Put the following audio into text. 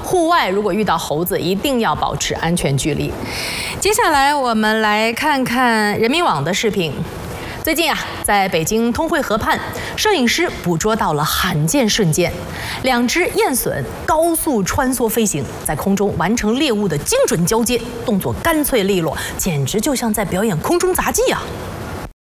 户外如果遇到猴子，一定要保持安全距离。接下来我们来看看人民网的视频。最近在北京通惠河畔，摄影师捕捉到了罕见瞬间，2只雁隼高速穿梭飞行，在空中完成猎物的精准交接，动作干脆利落，简直就像在表演空中杂技啊！